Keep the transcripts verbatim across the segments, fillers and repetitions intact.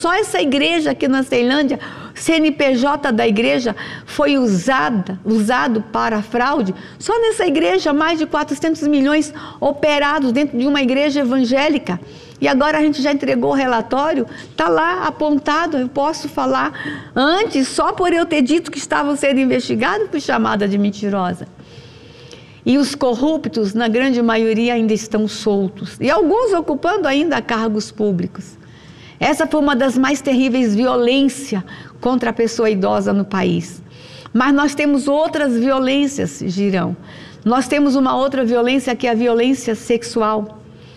Só essa igreja aqui na Ceilândia, C N P J da igreja foi usada, usado para fraude. Só nessa igreja, mais de quatrocentos milhões operados dentro de uma igreja evangélica. E agora a gente já entregou o relatório, está lá apontado, eu posso falar. Antes, só por eu ter dito que estavam sendo investigados, fui chamada de mentirosa. E os corruptos, na grande maioria, ainda estão soltos. E alguns ocupando ainda cargos públicos. Essa foi uma das mais terríveis violências contra a pessoa idosa no país. Mas nós temos outras violências, Girão. Nós temos uma outra violência que é a violência sexual.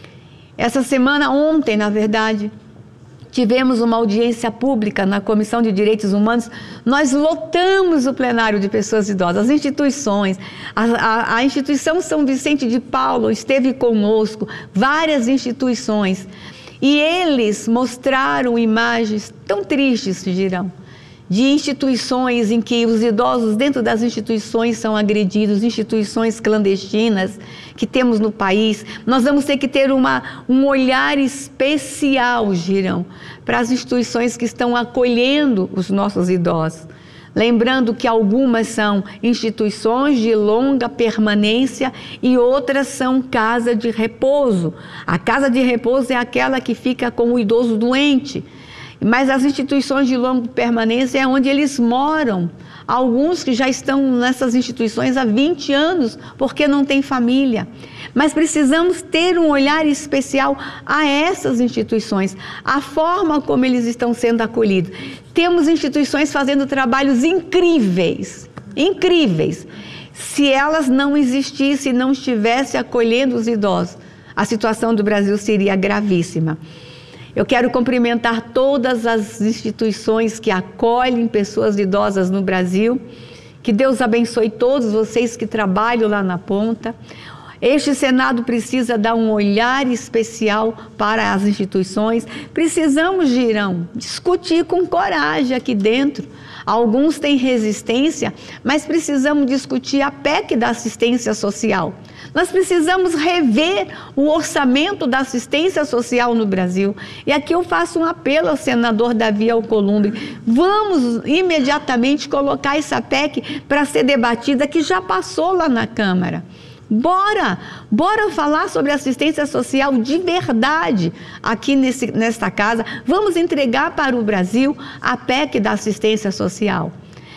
Essa semana, ontem, na verdade, tivemos uma audiência pública na Comissão de Direitos Humanos. Nós lotamos o plenário de pessoas idosas, as instituições. A, a, a instituição São Vicente de Paulo esteve conosco, várias instituições. E eles mostraram imagens tão tristes, Girão, de instituições em que os idosos dentro das instituições são agredidos, instituições clandestinas que temos no país. Nós vamos ter que ter uma, um olhar especial, Girão, para as instituições que estão acolhendo os nossos idosos. Lembrando que algumas são instituições de longa permanência e outras são casa de repouso. A casa de repouso é aquela que fica com o idoso doente. Mas as instituições de longa permanência é onde eles moram. Alguns que já estão nessas instituições há vinte anos, porque não têm família. Mas precisamos ter um olhar especial a essas instituições, a forma como eles estão sendo acolhidos. Temos instituições fazendo trabalhos incríveis, incríveis. Se elas não existissem, não estivessem acolhendo os idosos, a situação do Brasil seria gravíssima. Eu quero cumprimentar todas as instituições que acolhem pessoas idosas no Brasil. Que Deus abençoe todos vocês que trabalham lá na ponta. Este Senado precisa dar um olhar especial para as instituições. Precisamos, Girão, discutir com coragem aqui dentro. Alguns têm resistência, mas precisamos discutir a P E C da assistência social. Nós precisamos rever o orçamento da assistência social no Brasil. E aqui eu faço um apelo ao senador Davi Alcolumbre. Vamos imediatamente colocar essa P E C para ser debatida, que já passou lá na Câmara. Bora, bora falar sobre assistência social de verdade aqui nesse, nesta casa. Vamos entregar para o Brasil a P E C da assistência social.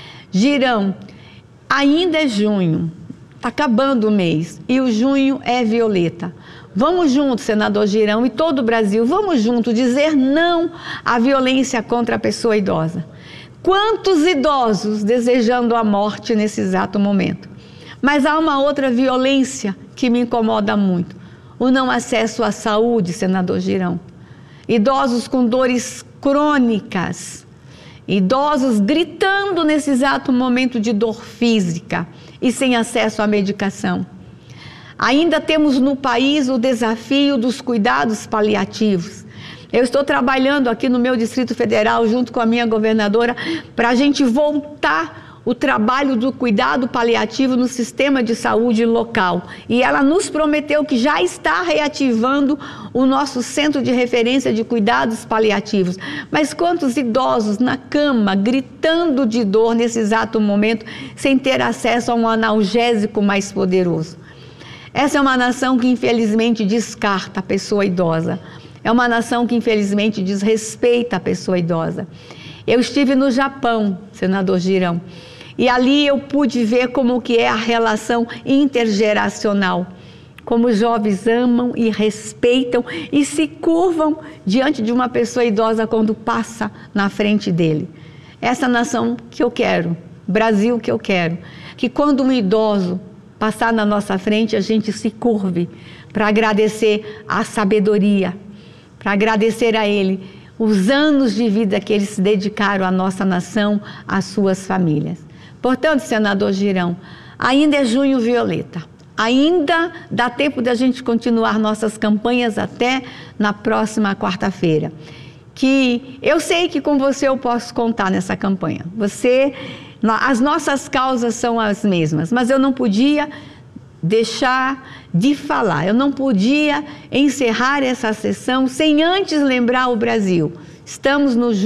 Girão, ainda é junho. Está acabando o mês e o junho é violeta. Vamos juntos, senador Girão, e todo o Brasil, vamos juntos dizer não à violência contra a pessoa idosa. Quantos idosos desejando a morte nesse exato momento? Mas há uma outra violência que me incomoda muito. O não acesso à saúde, senador Girão. Idosos com dores crônicas. Idosos gritando nesse exato momento de dor física e sem acesso à medicação. Ainda temos no país o desafio dos cuidados paliativos. Eu estou trabalhando aqui no meu Distrito Federal, junto com a minha governadora, para a gente voltar o trabalho do cuidado paliativo no sistema de saúde local. E ela nos prometeu que já está reativando o nosso centro de referência de cuidados paliativos. Mas quantos idosos na cama, gritando de dor nesse exato momento, sem ter acesso a um analgésico mais poderoso? Essa é uma nação que infelizmente descarta a pessoa idosa. É uma nação que infelizmente desrespeita a pessoa idosa. Eu estive no Japão, senador Girão, e ali eu pude ver como que é a relação intergeracional. Como os jovens amam e respeitam e se curvam diante de uma pessoa idosa quando passa na frente dele. Essa nação que eu quero, Brasil que eu quero, que quando um idoso passar na nossa frente, a gente se curve para agradecer a sabedoria, para agradecer a ele os anos de vida que eles se dedicaram à nossa nação, às suas famílias. Portanto, senador Girão, ainda é junho violeta. Ainda dá tempo da gente continuar nossas campanhas até na próxima quarta-feira. Que eu sei que com você eu posso contar nessa campanha. Você, as nossas causas são as mesmas, mas eu não podia deixar de falar. Eu não podia encerrar essa sessão sem antes lembrar o Brasil. Estamos no